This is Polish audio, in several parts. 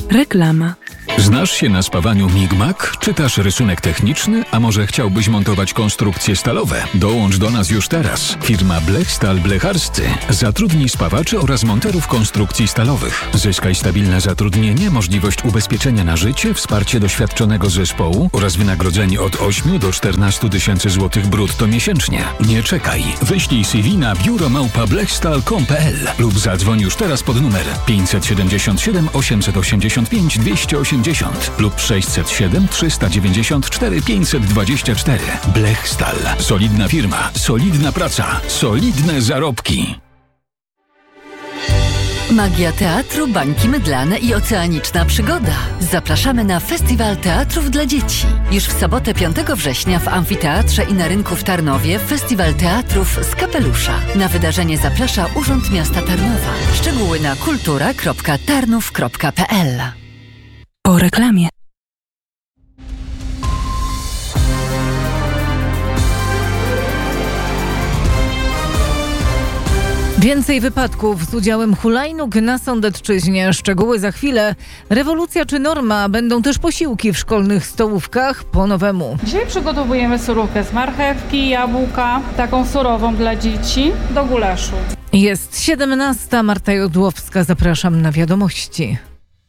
Reklama. Znasz się na spawaniu Migmak? Czytasz rysunek techniczny? A może chciałbyś montować konstrukcje stalowe? Dołącz do nas już teraz. Firma Blechstal Blecharscy zatrudni spawaczy oraz monterów konstrukcji stalowych. Zyskaj stabilne zatrudnienie, możliwość ubezpieczenia na życie, wsparcie doświadczonego zespołu oraz wynagrodzenie od 8 do 14 tysięcy złotych brutto miesięcznie. Nie czekaj. Wyślij CV na biuro@blechstal.com.pl lub zadzwoń już teraz pod numer 577 885 280 lub 607 394 524. Blechstal. Solidna firma, solidna praca, solidne zarobki. Magia teatru, bańki mydlane i oceaniczna przygoda. Zapraszamy na Festiwal Teatrów dla Dzieci. Już w sobotę 5 września w Amfiteatrze i na rynku w Tarnowie Festiwal Teatrów z Kapelusza. Na wydarzenie zaprasza Urząd Miasta Tarnowa. Szczegóły na kultura.tarnów.pl. Po reklamie. Więcej wypadków z udziałem hulajnóg na Sądecczyźnie. Szczegóły za chwilę. Rewolucja czy norma? Będą też posiłki w szkolnych stołówkach po nowemu. Dzisiaj przygotowujemy surówkę z marchewki, jabłka, taką surową dla dzieci, do gulaszu. Jest 17. Marta Jodłowska. Zapraszam na wiadomości.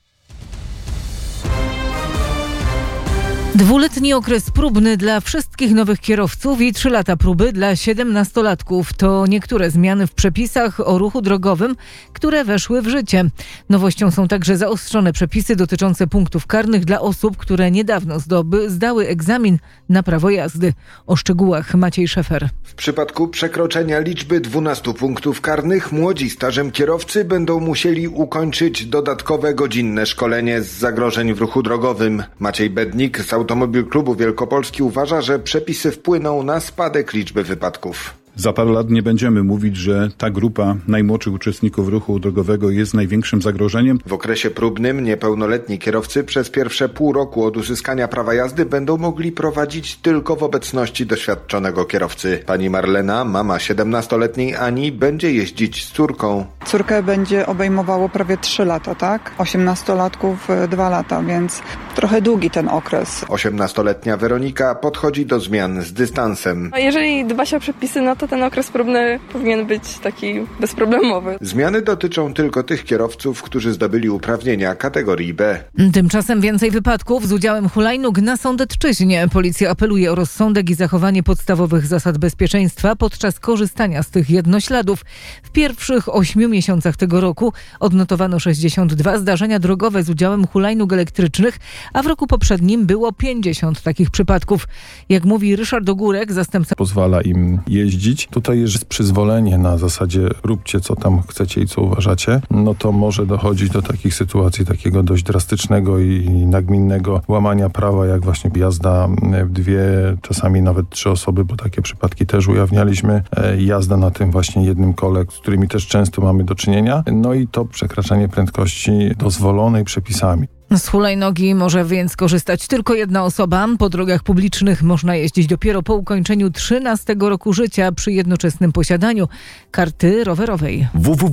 Dwuletni okres próbny dla wszystkich nowych kierowców i 3 lata próby dla 17-latków. To niektóre zmiany w przepisach o ruchu drogowym, które weszły w życie. Nowością są także zaostrzone przepisy dotyczące punktów karnych dla osób, które niedawno zdały egzamin na prawo jazdy. O szczegółach Maciej Szefer. W przypadku przekroczenia liczby 12 punktów karnych młodzi stażem kierowcy będą musieli ukończyć dodatkowe godzinne szkolenie z zagrożeń w ruchu drogowym. Maciej Bednik z Automobil Klubu Wielkopolski uważa, że przepisy wpłyną na spadek liczby wypadków. Za parę lat nie będziemy mówić, że ta grupa najmłodszych uczestników ruchu drogowego jest największym zagrożeniem. W okresie próbnym niepełnoletni kierowcy przez pierwsze pół roku od uzyskania prawa jazdy będą mogli prowadzić tylko w obecności doświadczonego kierowcy. Pani Marlena, mama 17-letniej Ani, będzie jeździć z córką. Córkę będzie obejmowało prawie 3 lata, tak? 18-latków 2 lata, więc trochę długi ten okres. 18-letnia Weronika podchodzi do zmian z dystansem. Jeżeli dba się o przepisy, no to ten okres próbny powinien być taki bezproblemowy. Zmiany dotyczą tylko tych kierowców, którzy zdobyli uprawnienia kategorii B. Tymczasem więcej wypadków z udziałem hulajnóg na Sądecczyźnie. Policja apeluje o rozsądek i zachowanie podstawowych zasad bezpieczeństwa podczas korzystania z tych jednośladów. W pierwszych 8 miesiącach tego roku odnotowano 62 zdarzenia drogowe z udziałem hulajnóg elektrycznych, a w roku poprzednim było 50 takich przypadków. Jak mówi Ryszard Ogórek, zastępca... Pozwala im jeździć. Tutaj jest przyzwolenie na zasadzie róbcie co tam chcecie i co uważacie. No to może dochodzić do takich sytuacji, takiego dość drastycznego i nagminnego łamania prawa, jak właśnie jazda w 2, czasami nawet 3 osoby, bo takie przypadki też ujawnialiśmy. Jazda na tym właśnie jednym kole, z którymi też często mamy do czynienia. No i to przekraczanie prędkości dozwolonej przepisami. Z hulajnogi może więc korzystać tylko jedna osoba. Po drogach publicznych można jeździć dopiero po ukończeniu 13 roku życia przy jednoczesnym posiadaniu karty rowerowej.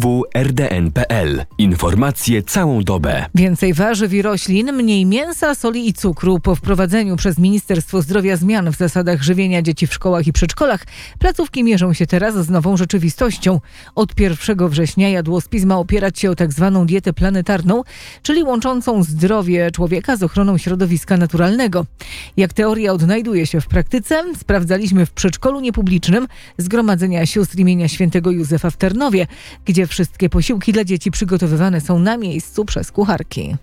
www.rdn.pl. Informacje całą dobę. Więcej warzyw i roślin, mniej mięsa, soli i cukru. Po wprowadzeniu przez Ministerstwo Zdrowia zmian w zasadach żywienia dzieci w szkołach i przedszkolach, placówki mierzą się teraz z nową rzeczywistością. Od 1 września jadłospis ma opierać się o tak zwaną dietę planetarną, czyli łączącą zdrowie człowieka z ochroną środowiska naturalnego. Jak teoria odnajduje się w praktyce, sprawdzaliśmy w przedszkolu niepublicznym Zgromadzenia Sióstr imienia Świętego Józefa w Tarnowie, gdzie wszystkie posiłki dla dzieci przygotowywane są na miejscu przez kucharki.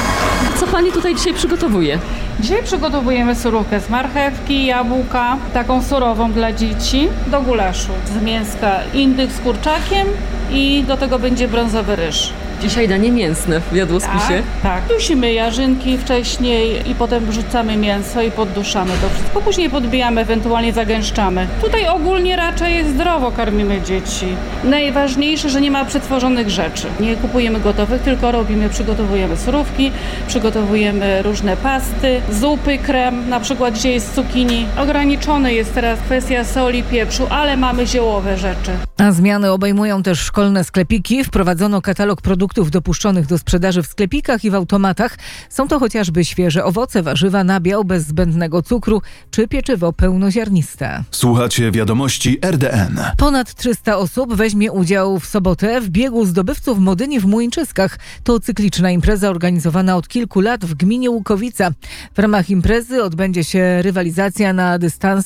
Co pani tutaj dzisiaj przygotowuje? Dzisiaj przygotowujemy surówkę z marchewki, jabłka, taką surową dla dzieci, do gulaszu. Z mięska indyk z kurczakiem i do tego będzie brązowy ryż. Dzisiaj danie mięsne w jadłospisie? Tak. Dusimy jarzynki wcześniej i potem wrzucamy mięso i podduszamy to wszystko. Później podbijamy, ewentualnie zagęszczamy. Tutaj ogólnie raczej zdrowo karmimy dzieci. Najważniejsze, że nie ma przetworzonych rzeczy. Nie kupujemy gotowych, tylko przygotowujemy surówki, przygotowujemy różne pasty, zupy, krem, na przykład dzisiaj jest z cukinii. Ograniczony jest teraz kwestia soli, pieprzu, ale mamy ziołowe rzeczy. A zmiany obejmują też szkolne sklepiki. Wprowadzono katalog produktów dopuszczonych do sprzedaży w sklepikach i w automatach. Są to chociażby świeże owoce, warzywa, nabiał bez zbędnego cukru czy pieczywo pełnoziarniste. Słuchacie wiadomości RDN. Ponad 300 osób weźmie udział w sobotę w biegu zdobywców Modyni w Młyńczyskach. To cykliczna impreza organizowana od kilku lat w gminie Łukowica. W ramach imprezy odbędzie się rywalizacja na dystans